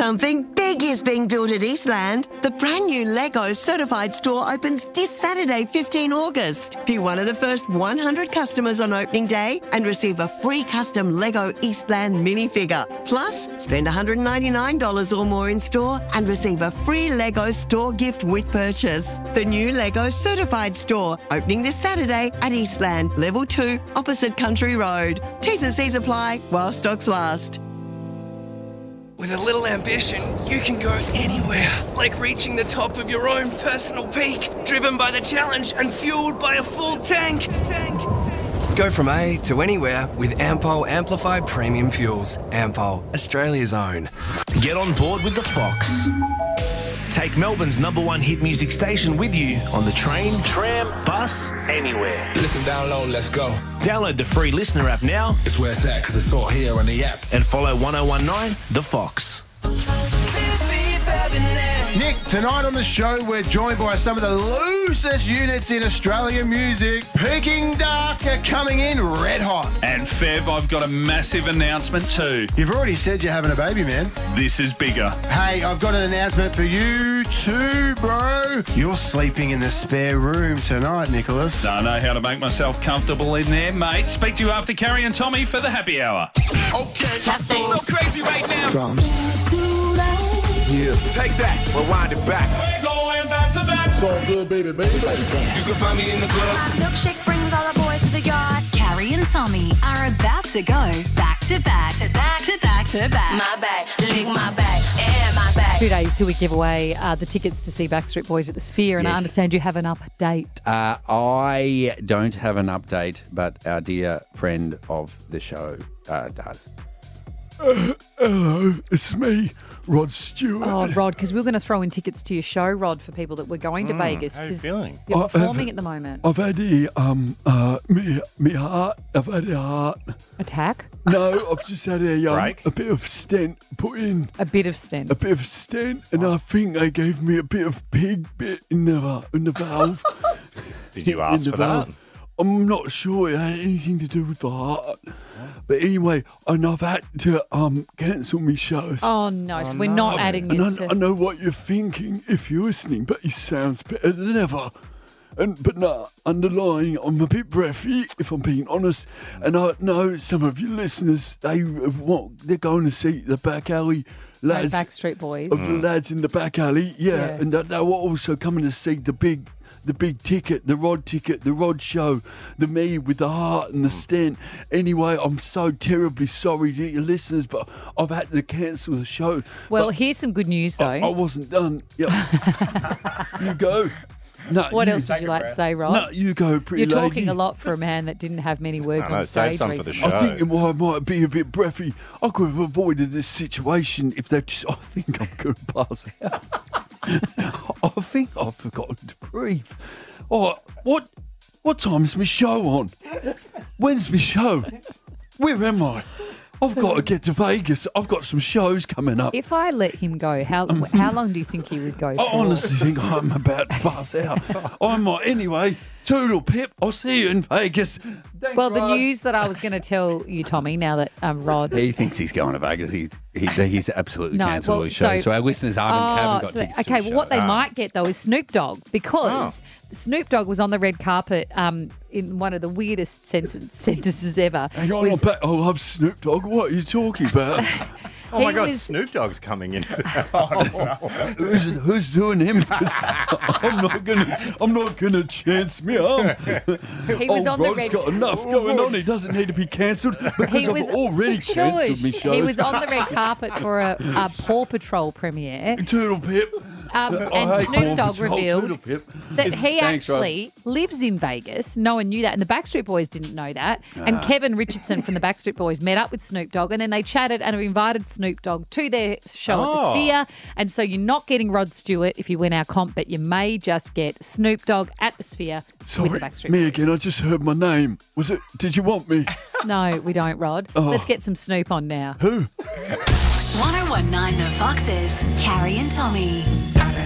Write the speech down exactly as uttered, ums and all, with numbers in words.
Something big is being built at Eastland. The brand new Lego certified store opens this Saturday, fifteenth August. Be one of the first one hundred customers on opening day and receive a free custom Lego Eastland minifigure. Plus, spend one hundred ninety-nine dollars or more in store and receive a free Lego store gift with purchase. The new Lego certified store opening this Saturday at Eastland, Level two, opposite Country Road. T's and C's apply while stocks last. With a little ambition, you can go anywhere, like reaching the top of your own personal peak, driven by the challenge and fueled by a full tank. Tank. Go from A to anywhere with Ampol Amplified Premium Fuels. Ampol, Australia's own. Get on board with the Fox. Take Melbourne's number one hit music station with you on the train, tram, bus, anywhere. Listen, download, let's go. Download the free Listener app now. It's where it's at, because it's all here on the app. And follow one oh one nine The Fox. Nick, tonight on the show we're joined by some of the loosest units in Australian music. Peking Duck are coming in red hot. And Fev, I've got a massive announcement too. You've already said you're having a baby, man. This is bigger. Hey, I've got an announcement for you too, bro. You're sleeping in the spare room tonight, Nicholas. I know how to make myself comfortable in there, mate. Speak to you after Carrie and Tommy for the happy hour. Okay. It's so crazy right now. Drums. Yeah. Take that. Rewind it back. We're going back to back. It's all good, baby, baby. You can find me in the club. My milkshake brings all the boys to the yard. Carrie and Tommy are about to go back to back to back to back to back. My bag, lick my bag, and my bag. Two days till we give away uh, the tickets to see Backstreet Boys at the Sphere, and Yes. I understand you have an update. Uh, I don't have an update, but our dear friend of the show uh, does. Uh, hello, it's me, Rod Stewart. Oh, Rod, because we were going to throw in tickets to your show, Rod, for people that were going to Vegas. how you 'cause feeling? You're I have- performing at the moment. I've had a, um, uh, me, me heart, I've had a heart. Attack? No, I've just had a, um, Break? a bit of stent put in. A bit of stent. A bit of stent, and I think they gave me a bit of pig bit in the, in the valve. Did you In ask the for that? valve. I'm not sure it had anything to do with the heart. But anyway, and I've had to um cancel my shows. Oh, no. so we're not adding And this I, to... I know what you're thinking if you're listening, but it sounds better than ever. And but no, underlying, I'm a bit breathy, if I'm being honest. And I know some of your listeners, they want, they're going to see the back alley No, lads, Backstreet Boys. of the lads in the back alley, yeah. Yeah. And they, they were also coming to see the big. The big ticket, the Rod ticket, the Rod show, the me with the heart and the stent. Anyway, I'm so terribly sorry to your listeners, but I've had to cancel the show. Well, But here's some good news, though. I, I wasn't done. Yep. You go. No, what you, else would you like to say, Rod? No, you go, pretty You're lady. talking a lot for a man that didn't have many words I know, on save stage some for the recently. show. I think it might, might be a bit breathy. I could have avoided this situation if they just. I think I'm going to pass out. I think I've forgotten to breathe. Oh, what? What time's my show on? When's my show? Where am I? I've got to get to Vegas. I've got some shows coming up. If I let him go, how how long do you think he would go for? I honestly think I'm about to pass out. I might. Anyway, toodle pip. I'll see you in Vegas. Thanks, Well, the Rod. news that I was going to tell you, Tommy, now that um, Rod... He thinks he's going to Vegas. He, he He's absolutely No, cancelled well, his show. so- So, our listeners haven't, Oh, haven't got so- tickets to okay, the well, what show. they Ah. might get, though, is Snoop Dogg, because Oh. Snoop Dogg was on the red carpet um, in one of the weirdest sen- sentences ever. Hang on, Was- I'm back. I love Snoop Dogg. What are you talking about? Oh my He God, was- Snoop Dogg's coming in. who's, who's doing him? 'Cause I'm not gonna. I'm not gonna chance me arm. He was oh, on the Rod's red- got enough going on. He doesn't need to be cancelled because He I've was already cancelled me Shush. shows. He was on the red carpet for a, a Paw Patrol premiere. Toodle pip. Um, I and hate Snoop Paw Dogg Patrol, revealed Toodle pip. that Yes, he thanks, Rod. actually lives in Vegas. No one knew that, and the Backstreet Boys didn't know that. And Kevin Richardson from the Backstreet Boys met up with Snoop Dogg, and then they chatted and have invited Snoop Dogg to their show at the Oh. Sphere. And so you're not getting Rod Stewart if you win our comp, but you may just get Snoop Dogg at the Sphere Sorry, with the Backstreet me Boys. again. I just heard my name. Was it? Did you want me? No, we don't, Rod. Oh. Let's get some Snoop on now. Who? one oh one nine The Foxes, Carrie and Tommy.